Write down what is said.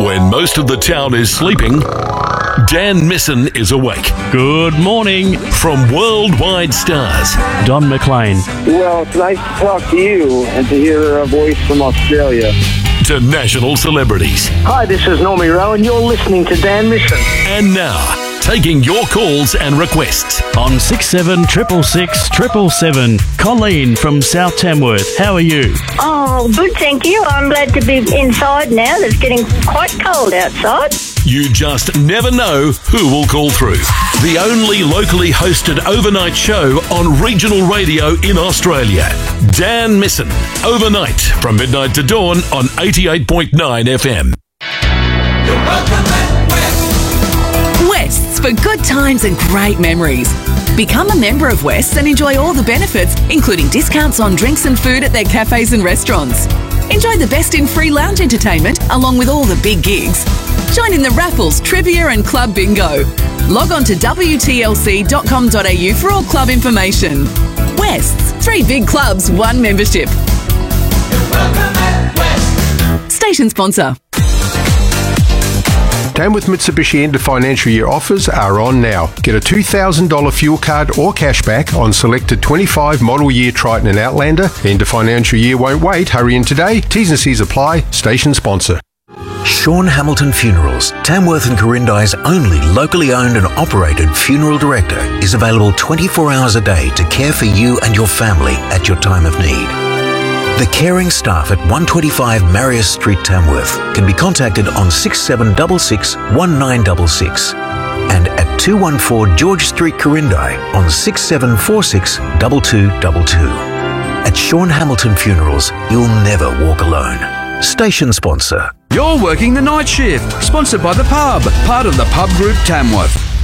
When most of the town is sleeping, Dan Misson is awake. Good morning. From Worldwide Stars, Don McLean. Well, it's nice to talk to you and to hear a voice from Australia. to national celebrities. Hi, this is Normie Rowe, and you're listening to Dan Misson. And now, taking your calls and requests. On 6766 777, Colleen from South Tamworth. How are you? Oh, good, thank you. I'm glad to be inside now. It's getting quite cold outside. You just never know who will call through. The only locally hosted overnight show on regional radio in Australia. Dan Misson, overnight from midnight to dawn on 88.9 FM. You're welcome at West. West's for good times and great memories. Become a member of West's and enjoy all the benefits, including discounts on drinks and food at their cafes and restaurants. Enjoy the best in free lounge entertainment along with all the big gigs. Join in the raffles, trivia and club bingo. Log on to wtlc.com.au for all club information. West's, 3 big clubs, 1 membership. You're welcome at West. Station sponsor. Tamworth Mitsubishi end of financial year offers are on now. Get a $2,000 fuel card or cashback on selected 25 model year Triton and Outlander. End of financial year won't wait. Hurry in today. T's and C's apply. Station sponsor. Sean Hamilton Funerals, Tamworth and Corindi's only locally owned and operated funeral director, is available 24 hours a day to care for you and your family at your time of need. The caring staff at 125 Marius Street, Tamworth can be contacted on 6766 1966 and at 214 George Street, Corindi on 6746 2222. At Sean Hamilton Funerals, you'll never walk alone. Station sponsor. You're working the night shift, sponsored by The Pub, part of the Pub Group Tamworth.